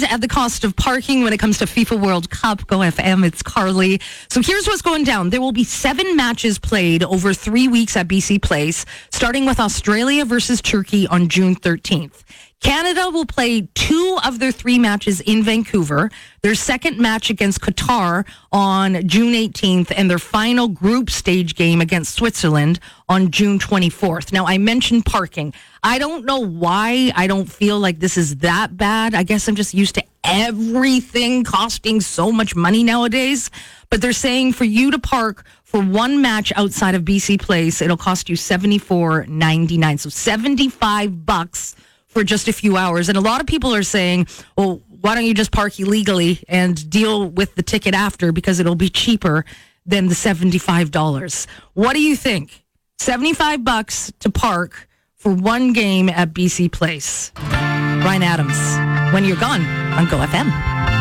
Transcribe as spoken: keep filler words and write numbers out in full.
and at the cost of parking when it comes to FIFA World Cup. Go F M, it's Carly. So here's what's going down. There will be seven matches played over three weeks at B C Place, starting with Australia versus Turkey on June thirteenth. Canada will play two of their three matches in Vancouver, their second match against Qatar on June eighteenth, and their final group stage game against Switzerland on June twenty-fourth. Now, I mentioned parking. I don't know why I don't feel like this is that bad. I guess I'm just used to everything costing so much money nowadays. But they're saying for you to park for one match outside of B C Place, it'll cost you seventy-four ninety-nine. So seventy-five bucks for just a few hours. And a lot of people are saying, well, why don't you just park illegally and deal with the ticket after, because it'll be cheaper than the seventy-five dollars. What do you think? seventy-five bucks to park for one game at B C Place. Ryan Adams, when you're gone on Go F M.